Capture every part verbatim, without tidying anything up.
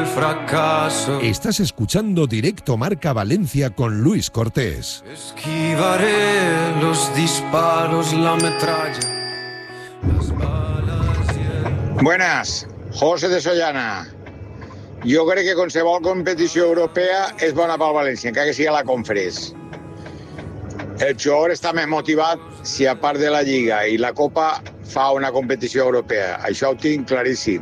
fracaso. Estás escuchando Directo Marca Valencia con Luis Cortés. Esquivaré los disparos, la metralla, las balas y el... Buenas, José de Sollana. Jo crec que qualsevol competició europea és bona pel València, encara que sigui a la Conference. El jugador està més motivat si a part de la Lliga i la Copa fa una competició europea. Això ho tinc claríssim.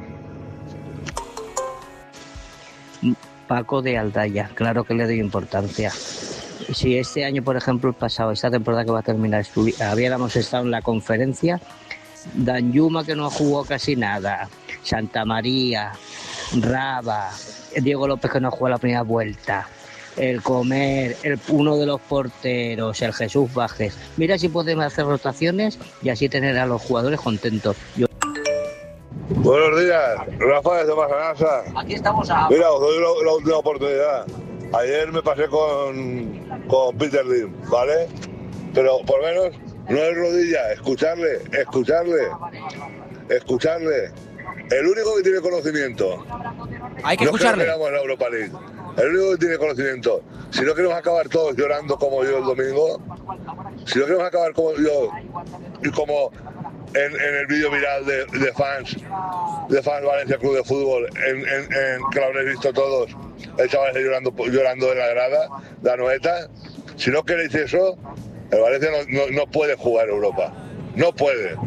Paco de Aldaya, claro que le doy importancia. Si este año, por ejemplo, el pasado, esta temporada que va a terminar, hubiéramos estado en la conferencia, Danjuma, que no jugó casi nada, Santa María, Raba, Diego López, que no jugó la primera vuelta, el Comer, el, uno de los porteros, el Jesús Bajes. Mira si podemos hacer rotaciones y así tener a los jugadores contentos. Yo... Buenos días, Rafa desde Masanasa. Aquí estamos a... Mira, os doy la, la última oportunidad. Ayer me pasé con, con Peter Lim, ¿vale? Pero por lo menos no es rodilla, escucharle, escucharle, escucharle. El único que tiene conocimiento. Hay que no escucharle. No queramos la Europa League. El único que tiene conocimiento. Si no queremos acabar todos llorando como yo el domingo, si no queremos acabar como yo y como en, en el vídeo viral de, de fans, de fans Valencia Club de Fútbol, en, en, en, que lo habréis visto todos, el chaval está llorando, llorando en la grada, la noeta. Si no queréis eso, el Valencia no, no, no puede jugar Europa. No puede.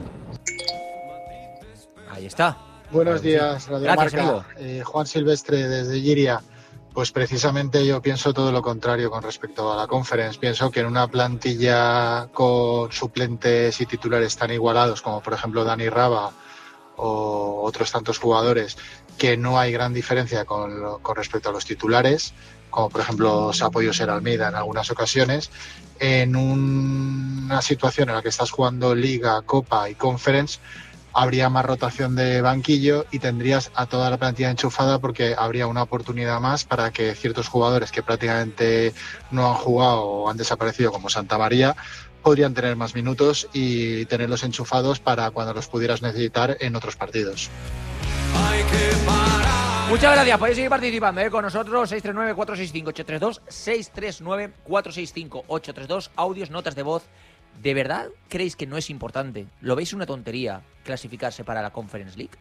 Ahí está. Buenos días, Radio Gracias, Marca. Eh, Juan Silvestre desde Giria. Pues precisamente yo pienso todo lo contrario con respecto a la Conference. Pienso que en una plantilla con suplentes y titulares tan igualados como por ejemplo Dani Raba o otros tantos jugadores, que no hay gran diferencia con, lo, con respecto a los titulares, como por ejemplo se ha podido ser Almeida en algunas ocasiones, en un, una situación en la que estás jugando Liga, Copa y Conference, habría más rotación de banquillo y tendrías a toda la plantilla enchufada, porque habría una oportunidad más para que ciertos jugadores que prácticamente no han jugado o han desaparecido, como Santa María, podrían tener más minutos y tenerlos enchufados para cuando los pudieras necesitar en otros partidos. Muchas gracias, podéis seguir participando ¿eh? con nosotros. Seis tres nueve, cuatro seis cinco, ocho tres dos, seis tres nueve, cuatro seis cinco, ocho tres dos, audios, notas de voz. ¿De verdad creéis que no es importante? ¿Lo veis una tontería clasificarse para la Conference League?